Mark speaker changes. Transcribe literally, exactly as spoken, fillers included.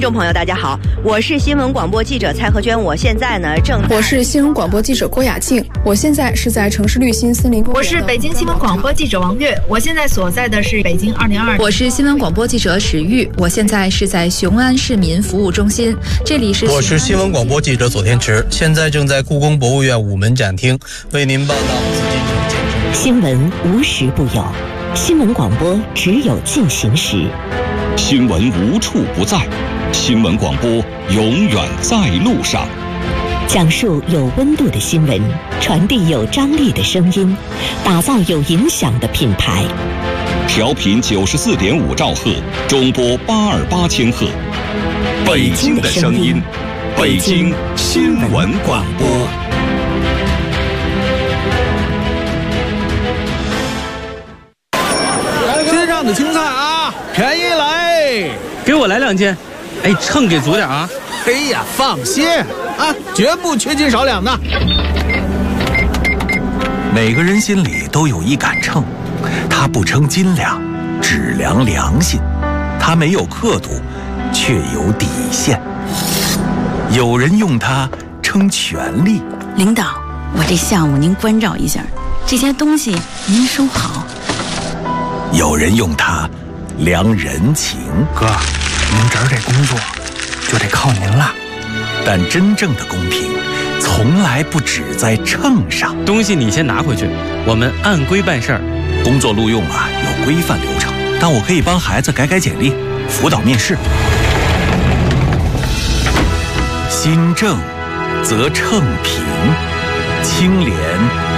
Speaker 1: 听众朋友大家好，我是新闻广播记者蔡和娟，我现在呢正在
Speaker 2: 我是新闻广播记者郭雅静，我现在是在城市绿心森林公园。
Speaker 3: 我是北京新闻广播记者王悦，我现在所在的是北京二零二。
Speaker 4: 我是新闻广播记者史玉，我现在是在雄安市民服务中心，这里是。
Speaker 5: 我是新闻广播记者左天池，现在正在故宫博物院午门展厅为您报道紫禁城建筑。
Speaker 6: 新闻无时不有，新闻广播只有进行时。
Speaker 7: 新闻无处不在，新闻广播永远在路上。
Speaker 6: 讲述有温度的新闻，传递有张力的声音，打造有影响的品牌。
Speaker 7: 调频九十四点五兆赫，中波八二八千赫。北京的声音，北京新闻广播。
Speaker 8: 街上的青菜啊，便宜来！
Speaker 9: 给我来两斤。哎，秤给足点啊！
Speaker 8: 哎呀，放心啊，绝不缺斤少两的。
Speaker 10: 每个人心里都有一杆秤，它不称斤两，只量良心；它没有刻度，却有底线。有人用它称权力。
Speaker 11: 领导，我这项目您关照一下，这些东西您收好。
Speaker 10: 有人用它量人情。
Speaker 12: 哥，您这儿这工作就得靠您了。
Speaker 10: 但真正的公平从来不只在秤上。
Speaker 9: 东西你先拿回去，我们按规办事儿。
Speaker 10: 工作录用啊有规范流程，但我可以帮孩子改改简历，辅导面试。新政则秤平，清廉